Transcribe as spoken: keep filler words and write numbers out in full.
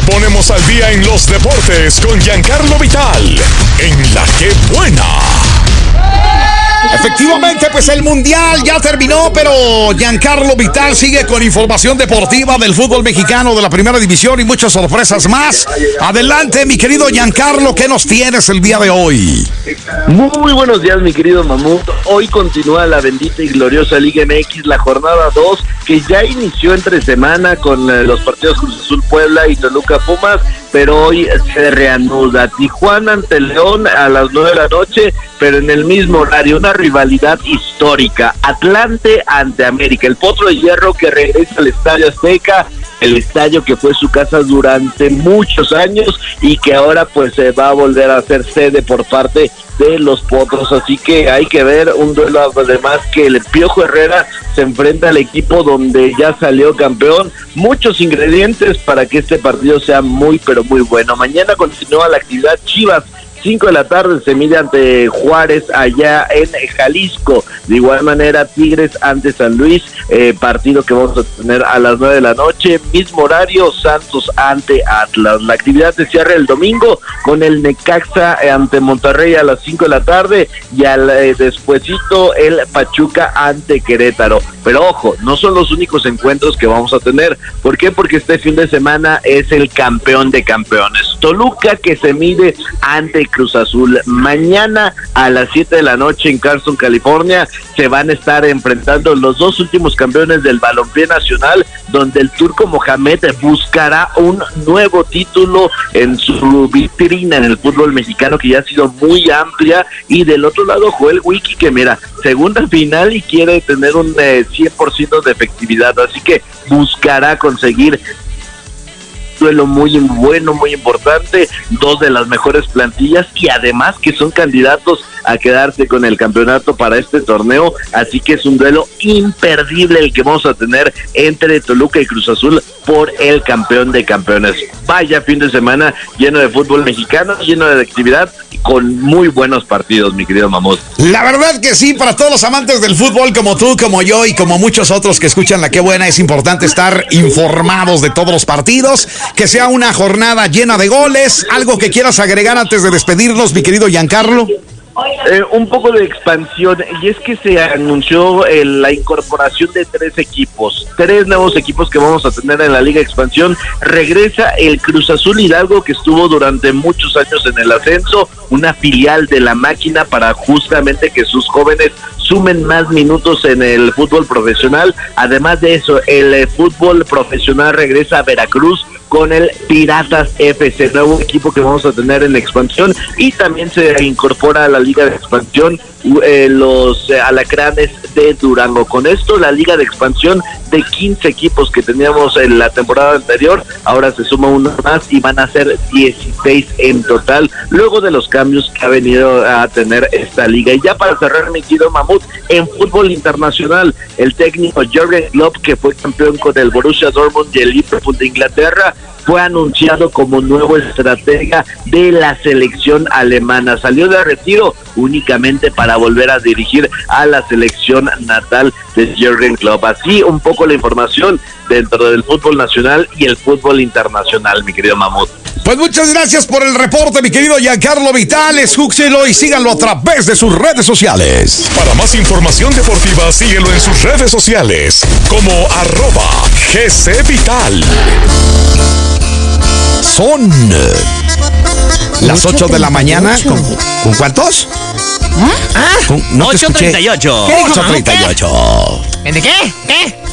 ponemos al día en los deportes con Giancarlo Vital en La Que Buena. Efectivamente, pues el Mundial ya terminó, pero Giancarlo Vital sigue con información deportiva del fútbol mexicano de la Primera División y muchas sorpresas más. Adelante, mi querido Giancarlo, ¿qué nos tienes el día de hoy? Muy buenos días, mi querido Mamut. Hoy continúa la bendita y gloriosa Liga M X, la jornada dos, que ya inició entre semana con eh, los partidos Cruz Azul Puebla y Toluca Pumas, pero hoy se reanuda. Tijuana ante León a las nueve de la noche, pero en el mismo horario, una rivalidad histórica. Atlante ante América, el Potro de Hierro que regresa al Estadio Azteca, el estadio que fue su casa durante muchos años y que ahora pues se va a volver a ser sede por parte de los Potros, así que hay que ver un duelo además que el Piojo Herrera se enfrenta al equipo donde ya salió campeón. Muchos ingredientes para que este partido sea muy pero muy bueno. Mañana continúa la actividad. Chivas, cinco de la tarde, se mide ante Juárez allá en Jalisco. De igual manera, Tigres ante San Luis, eh, partido que vamos a tener a las nueve de la noche. Mismo horario, Santos ante Atlas. La actividad se cierra el domingo con el Necaxa ante Monterrey a las cinco de la tarde y al eh, despuesito el Pachuca ante Querétaro. Pero ojo, no son los únicos encuentros que vamos a tener. ¿Por qué? Porque este fin de semana es el campeón de campeones. Toluca que se mide ante Cruz Azul. Mañana a las siete de la noche en Carson, California, se van a estar enfrentando los dos últimos campeones del balompié nacional, donde el turco Mohamed buscará un nuevo título en su vitrina en el fútbol mexicano, que ya ha sido muy amplia. Y del otro lado, Joel Wiki, que mira, segunda final y quiere tener un eh, cien por ciento de efectividad, así que buscará conseguir duelo muy bueno, muy importante, dos de las mejores plantillas y además que son candidatos a quedarse con el campeonato para este torneo, así que es un duelo imperdible el que vamos a tener entre Toluca y Cruz Azul por el campeón de campeones. Vaya fin de semana lleno de fútbol mexicano, lleno de actividad, con muy buenos partidos, mi querido Mamut. La verdad que sí, para todos los amantes del fútbol como tú, como yo y como muchos otros que escuchan La Que Buena, es importante estar informados de todos los partidos, que sea una jornada llena de goles. ¿Algo que quieras agregar antes de despedirnos, mi querido Giancarlo? Eh, un poco de expansión, y es que se anunció eh, la incorporación de tres equipos, tres nuevos equipos que vamos a tener en la Liga Expansión. Regresa el Cruz Azul Hidalgo, que estuvo durante muchos años en el ascenso, una filial de la máquina para justamente que sus jóvenes sumen más minutos en el fútbol profesional. Además de eso, el eh, fútbol profesional regresa a Veracruz con el Piratas F C, nuevo equipo que vamos a tener en expansión, y también se incorpora a la Liga de Expansión eh, los eh, Alacranes de Durango. Con esto, la Liga de Expansión de quince equipos que teníamos en la temporada anterior, ahora se suma uno más y van a ser dieciséis en total, luego de los cambios que ha venido a tener esta liga. Y ya para cerrar, mi querido Mamut, en fútbol internacional, el técnico Jürgen Klopp, que fue campeón con el Borussia Dortmund y el Liverpool de Inglaterra, fue anunciado como nuevo estratega de la selección alemana. Salió de retiro únicamente para volver a dirigir a la selección natal de Jürgen Klopp. Así un poco la información dentro del fútbol nacional y el fútbol internacional, mi querido Mamut. Pues muchas gracias por el reporte, mi querido Giancarlo Vital. Escúchelo y síganlo a través de sus redes sociales. Para más información deportiva, síguelo en sus redes sociales como arroba G C Vital. Son las ocho de la mañana. ¿Con, ¿con cuántos? ¿Ah? Con, no ocho treinta y ocho. ocho treinta y ocho. ¿De qué? ¿Qué?